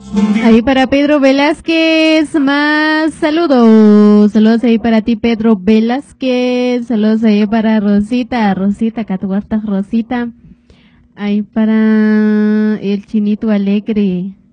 Ahí para Pedro Velázquez, más saludos. Saludos ahí para ti, Pedro Velázquez. Saludos ahí para Rosita. Rosita, Catuarta Rosita. Ahí para el Chinito Alegre.